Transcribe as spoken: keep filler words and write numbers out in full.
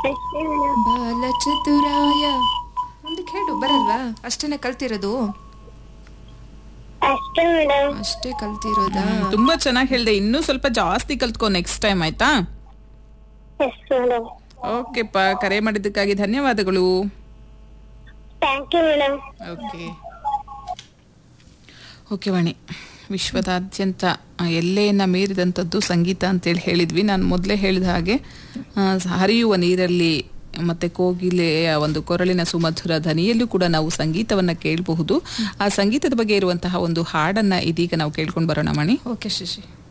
ಅಷ್ಟೇ ಮೇಡಮ್. ಬಾಲಚತುರಾಯ ಮುಂದಕ್ಕೆ ಹೇಳು. ಬರಲ್ವಾ? ಅಷ್ಟೇನೆ ಕಲ್ತಿರೋದು? ಅಷ್ಟೇ ಮೇಡಮ್. ಅಷ್ಟೇ ಕಲ್ತಿರೋದಾ? ತುಂಬಾ ಚೆನ್ನಾಗಿ ಹೇಳ್ದೆ. ಇನ್ನೂ ಸ್ವಲ್ಪ ಜಾಸ್ತಿ ಕಲ್ತ್ಕೊ ನೆಕ್ಸ್ಟ್ ಟೈಮ್, ಆಯ್ತಾ? Yes madam. ಓಕೆಪ್ಪ, ಕರೆ ಮಾಡಿದ್ದಕ್ಕಾಗಿ ಧನ್ಯವಾದಗಳು. Thank you madam. Okay okay ವಾಣಿ, ವಿಶ್ವದಾದ್ಯಂತ ಎಲ್ಲೆಯನ್ನು ಮೀರಿದಂಥದ್ದು ಸಂಗೀತ ಅಂತೇಳಿ ಹೇಳಿದ್ವಿ. ನಾನು ಮೊದಲೇ ಹೇಳಿದ ಹಾಗೆ ಹರಿಯುವ ನೀರಲ್ಲಿ ಮತ್ತು ಕೋಗಿಲೆಯ ಒಂದು ಕೊರಳಿನ ಸುಮಧುರ ಧ್ವನಿಯಲ್ಲೂ ಕೂಡ ನಾವು ಸಂಗೀತವನ್ನು ಕೇಳಬಹುದು. ಆ ಸಂಗೀತದ ಬಗ್ಗೆ ಇರುವಂತಹ ಒಂದು ಹಾಡನ್ನು ಇದೀಗ ನಾವು ಕೇಳ್ಕೊಂಡು ಬರೋಣ ಮಣಿ. ಓಕೆ ಶಶಿ.